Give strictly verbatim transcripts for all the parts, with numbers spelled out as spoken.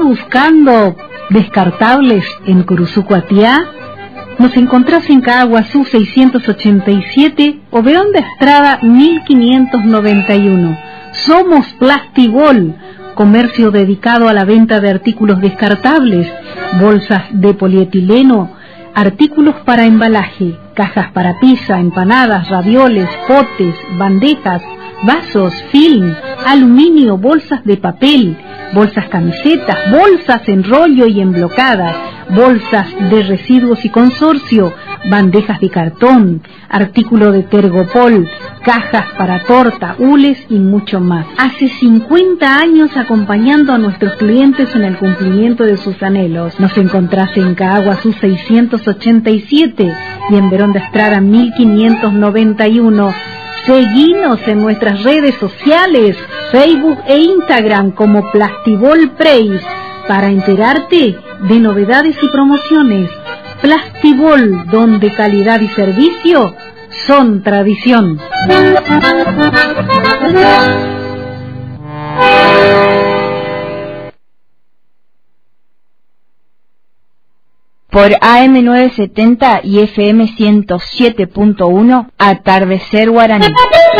buscando descartables en Curuzucuatiá? Nos encontrás en Caaguazú seiscientos ochenta y siete o Verón de Estrada mil quinientos noventa y uno. Somos Plastibol, comercio dedicado a la venta de artículos descartables, bolsas de polietileno, artículos para embalaje, cajas para pizza, empanadas, ravioles, potes, bandejas, vasos, film, aluminio, bolsas de papel, bolsas camisetas, bolsas en rollo y emblocadas, bolsas de residuos y consorcio, bandejas de cartón, artículo de Tergopol, cajas para torta, hules y mucho más. Hace cincuenta años acompañando a nuestros clientes en el cumplimiento de sus anhelos. Nos encontrás en Caaguazú seiscientos ochenta y siete y en Verón de Estrada mil quinientos noventa y uno. Seguinos en nuestras redes sociales, Facebook e Instagram como Plastibol Preis para enterarte de novedades y promociones. Plastibol, donde calidad y servicio son tradición. Por A M novecientos setenta y F M ciento siete punto uno, Atardecer Guaraní.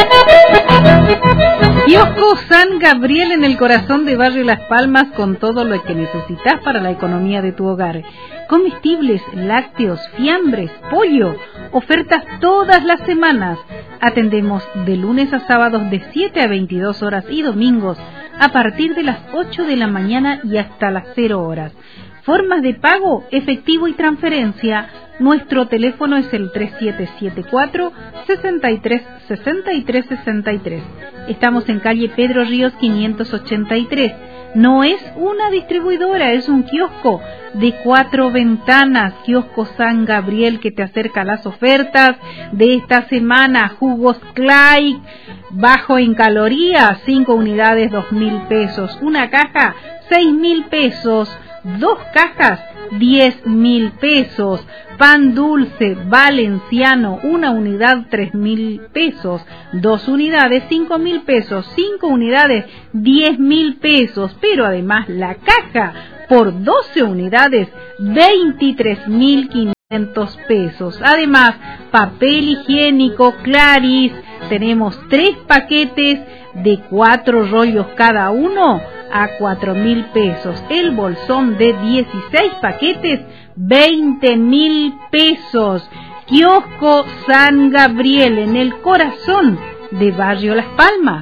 Kiosco San Gabriel en el corazón de Barrio Las Palmas, con todo lo que necesitas para la economía de tu hogar. Comestibles, lácteos, fiambres, pollo, ofertas todas las semanas. Atendemos de lunes a sábados de siete a veintidós horas y domingos a partir de las ocho de la mañana y hasta las cero horas. Formas de pago, efectivo y transferencia. Nuestro teléfono es el tres siete siete cuatro, seis tres, seis tres, seis tres. Estamos en calle Pedro Ríos quinientos ochenta y tres. No es una distribuidora, es un kiosco de cuatro ventanas. Kiosco San Gabriel, que te acerca a las ofertas de esta semana. Jugos Clay, bajo en calorías, cinco unidades, dos mil pesos. Una caja, seis mil pesos. Dos cajas, diez mil pesos. Pan dulce valenciano, una unidad, tres mil pesos. Dos unidades, cinco mil pesos. Cinco unidades, diez mil pesos. Pero además la caja por doce unidades, veintitrés mil quinientos pesos. Además, papel higiénico Claris. Tenemos tres paquetes de cuatro rollos cada uno a cuatro mil pesos. El bolsón de dieciséis paquetes, veinte mil pesos. Kiosco San Gabriel en el corazón de Barrio Las Palmas.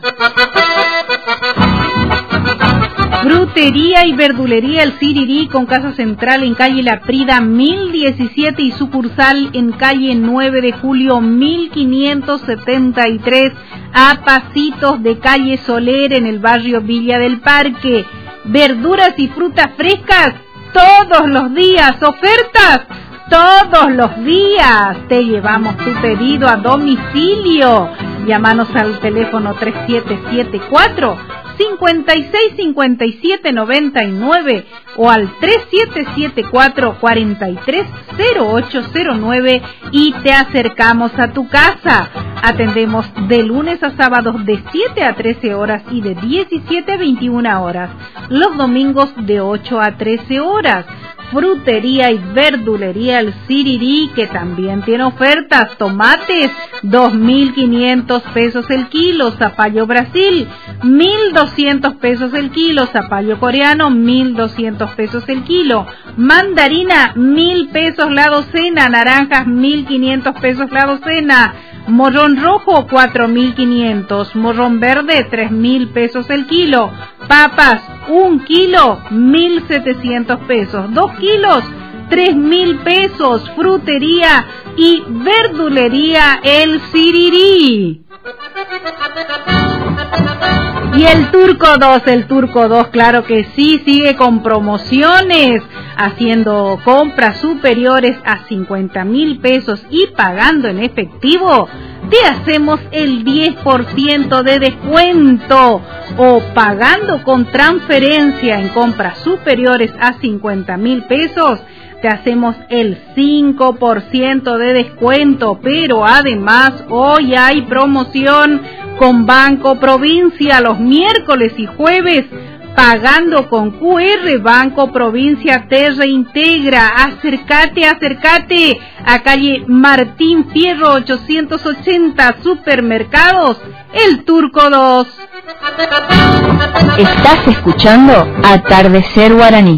Frutería y verdulería El Sirirí, con casa central en calle La Prida mil diecisiete y sucursal en calle nueve de julio mil quinientos setenta y tres, a pasitos de calle Soler en el barrio Villa del Parque. Verduras y frutas frescas todos los días, ofertas todos los días. Te llevamos tu pedido a domicilio. Llámanos al teléfono tres siete siete cuatro, cinco seis cinco siete nueve nueve o al tres siete siete cuatro, cuatro tres cero ocho cero nueve y te acercamos a tu casa. Atendemos de lunes a sábados de siete a trece horas y de diecisiete a veintiuna horas. Los domingos de ocho a trece horas. Frutería y verdulería El Sirirí, que también tiene ofertas. Tomates, dos mil quinientos pesos el kilo. Zapallo Brasil, mil doscientos pesos el kilo. Zapallo coreano, mil doscientos pesos el kilo. Mandarina, mil pesos la docena. Naranjas, mil quinientos pesos la docena. Morrón rojo, cuatro mil quinientos. Morrón verde, tres mil pesos el kilo. Papas, un kilo, mil setecientos pesos. Dos kilos, tres mil pesos. Frutería y verdulería El Sirirí. Y el Turco dos, el Turco dos, claro que sí, sigue con promociones, haciendo compras superiores a cincuenta mil pesos y pagando en efectivo. Te hacemos el diez por ciento de descuento, o pagando con transferencia en compras superiores a cincuenta mil pesos. Te hacemos el cinco por ciento de descuento, pero además hoy hay promoción con Banco Provincia los miércoles y jueves. pagando con Q R, Banco Provincia te reintegra. Acércate, acércate a calle Martín Fierro ochocientos ochenta, Supermercados El Turco dos. Estás escuchando Atardecer Guaraní.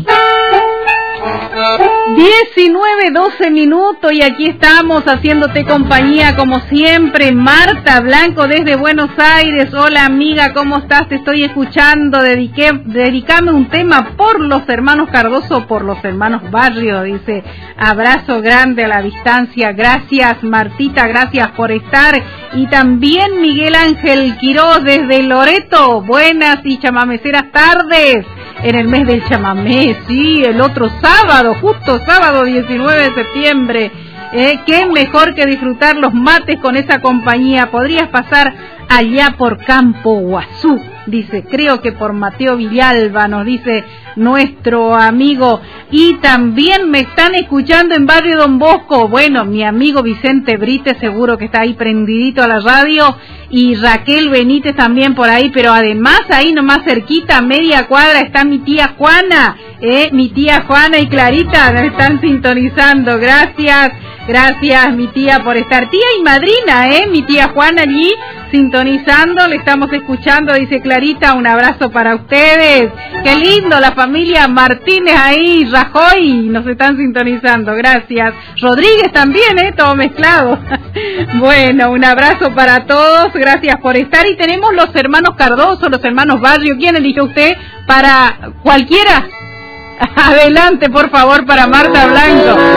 diecinueve, doce minutos y aquí estamos haciéndote compañía como siempre. Marta Blanco desde Buenos Aires. Hola amiga, ¿cómo estás? Te estoy escuchando. Dediqué, dedicame un tema por los hermanos Cardoso, por los hermanos Barrio. Dice, abrazo grande a la distancia. Gracias Martita, gracias por estar. Y también Miguel Ángel Quiroz desde Loreto. Buenas y chamameceras tardes. En el mes del chamamé, sí, el otro sábado, justo sábado diecinueve de septiembre. Eh, qué mejor que disfrutar los mates con esa compañía. Podrías pasar allá por Campo Guazú, dice, creo que por Mateo Villalba, nos dice nuestro amigo. Y también me están escuchando en Barrio Don Bosco. Bueno, mi amigo Vicente Brite seguro que está ahí prendidito a la radio, y Raquel Benítez también por ahí, pero además ahí nomás cerquita, media cuadra, está mi tía Juana, eh, mi tía Juana y Clarita me están sintonizando. Gracias, gracias mi tía por estar, tía y madrina, eh, mi tía Juana allí sintonizando, le estamos escuchando, dice Clarita, un abrazo para ustedes. Qué lindo, la familia Martínez ahí, Rajoy, nos están sintonizando, gracias. Rodríguez también, eh, todo mezclado. Bueno, un abrazo para todos, gracias por estar. Y tenemos los hermanos Cardoso, los hermanos Barrio. ¿Quién elige usted? Para cualquiera. Adelante, por favor, para Marta Blanco.